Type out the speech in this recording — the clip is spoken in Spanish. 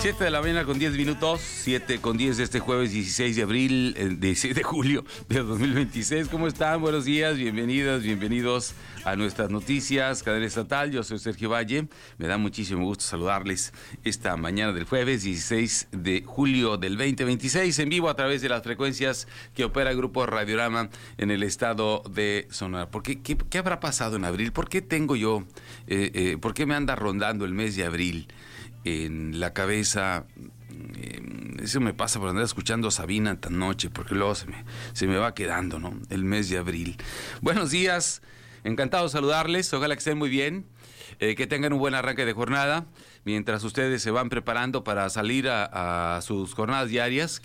7 de la mañana con 10 minutos, 7 con 10 de este jueves 16 de abril, 16 de julio de 2026. ¿Cómo están? Buenos días, bienvenidas, bienvenidos a nuestras noticias, cadena estatal. Yo soy Sergio Valle. Me da muchísimo gusto saludarles esta mañana del jueves 16 de julio del 2026, en vivo a través de las frecuencias que opera el Grupo Radiorama en el estado de Sonora. ¿Qué habrá pasado en abril? ¿Por qué tengo yo, por qué me anda rondando el mes de abril en la cabeza? Eso me pasa por andar escuchando a Sabina tan noche, porque luego se me va quedando, ¿no? El mes de abril. Buenos días, encantado de saludarles, ojalá que estén muy bien, que tengan un buen arranque de jornada, mientras ustedes se van preparando para salir a sus jornadas diarias,